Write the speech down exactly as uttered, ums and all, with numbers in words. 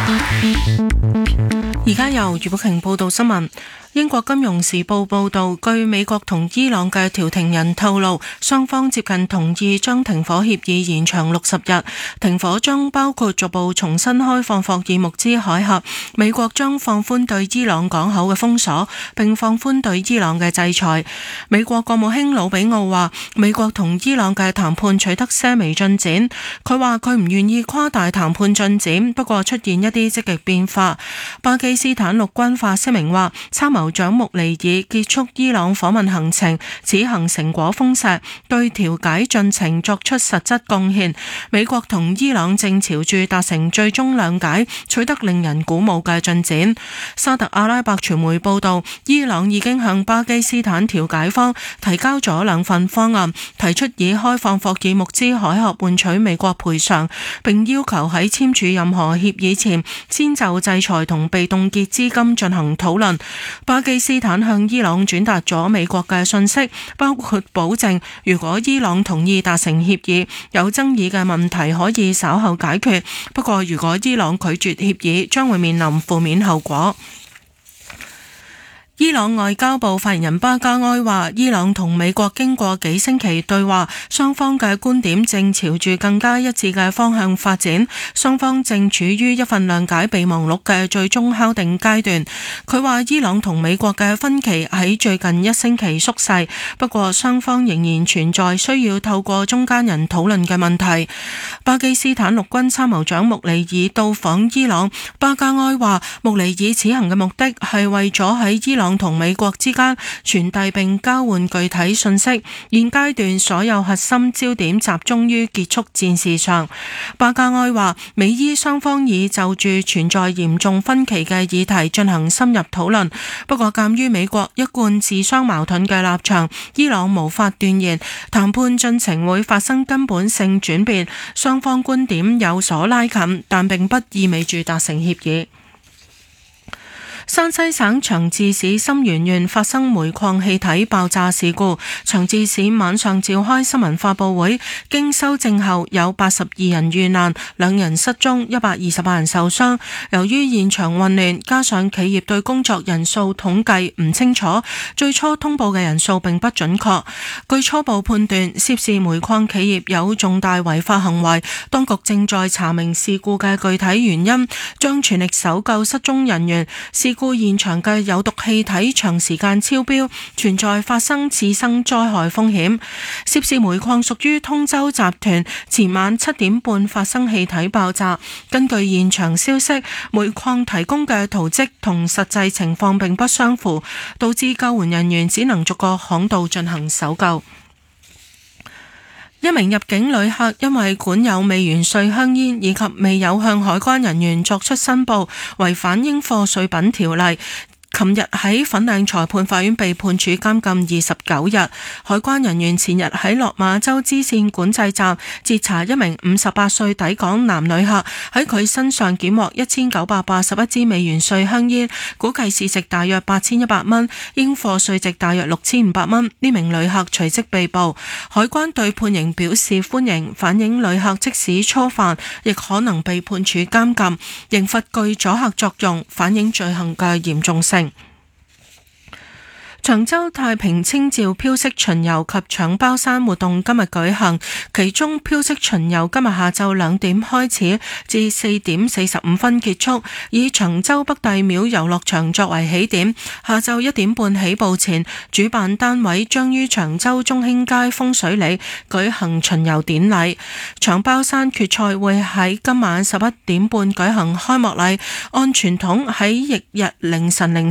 而家由余寶瓊報道新聞。英國金融時報報道，據美國同伊朗嘅調停人透露，雙方接近同意將停火協議延長六十日。停火將包括逐步重新開放霍爾木茲海峽，美國將放寬對伊朗港口嘅封鎖，並放寬對伊朗嘅制裁。美國國務卿魯比奧話，美國同伊朗嘅談判取得些微進展。佢話佢唔願意誇大談判進展，不過出現一啲積極變化。巴基斯坦陸軍發聲明話，參謀長穆尼爾結束伊朗訪問行程，此行成果豐碩，對調解進程作出實質貢獻。美國同伊朗正朝住達成最終諒解，取得令人鼓舞嘅進展。沙特阿拉伯傳媒報道，伊朗已經向巴基斯坦調解方提交咗兩份方案，提出以開放霍爾木茲海峽換取美國賠償，並要求喺簽署任何協議前，先就制裁同被凍結資金進行討論。巴基斯坦向伊朗轉達咗美國嘅信息，包括保證如果伊朗同意達成協議，有爭議嘅問題可以稍後解決。不過如果伊朗拒絕協議，將會面臨負面後果。伊朗外交部發言人巴加埃話，伊朗同美國經過幾星期對話，雙方嘅觀點正朝住更加一致嘅方向發展，雙方正處於一份諒解備忘錄嘅最終敲定階段。佢話伊朗同美國嘅分歧喺最近一星期縮細，不過雙方仍然存在需要透過中間人討論嘅問題。巴基斯坦陸軍參謀長穆尼爾到訪伊朗，巴加埃話穆尼爾此行嘅目的係為咗喺伊朗同美國之間傳遞並交換具體信息，現階段所有核心焦點集中於結束戰事上。巴加埃話，美伊雙方已就住存在嚴重分歧嘅議題進行深入討論，不過鑑於美國一貫自相矛盾嘅立場，伊朗無法斷言談判進程會發生根本性轉變，雙方觀點有所拉近，但並不意味住達成協議。山西省長治市沁源縣發生煤礦氣體爆炸事故，長治市晚上召開新聞發佈會，經修正後有八十二人遇難，兩人失蹤，一百二十八人受傷。由於現場混亂，加上企業對工作人數統計唔清楚，最初通報嘅人數並不準確。據初步判斷，涉事煤礦企業有重大違法行為，當局正在查明事故嘅具體原因，將全力搜救失蹤人員。事故現場嘅有毒氣體長時間超標，存在發生次生災害風險。涉事煤礦屬於通州集團，前晚七點半發生氣體爆炸。根據現場消息，煤礦提供嘅圖則同實際情況並不相符，導致救援人員只能逐個巷道進行搜救。一名入境旅客因為管有未完稅香煙以及未有向海關人員作出申報，違反應課稅品條例，琴日喺粉嶺裁判法院被判處監禁二十九日。海關人員前日喺落馬洲支線管制站截查一名五十八歲抵港男旅客，喺佢身上檢獲一千九百八十一支未完稅香煙，估計市值大約八千一百蚊，應課稅值大約六千五百蚊。呢名旅客隨即被捕。海關對判刑表示歡迎，反映旅客即使初犯，亦可能被判處監禁，刑罰具阻嚇作用，反映罪行嘅嚴重性。長洲太平清醮飄色巡遊及搶包山活動今日舉行，其中飄色巡遊今日下晝兩點開始至四點四十五分結束，以長洲北帝廟遊樂場作為起點。下晝一點半起步前，主辦單位將於長洲中興街風水里舉行巡遊典禮。搶包山決賽會喺今晚十一點半舉行開幕禮，按傳統喺翌日凌晨零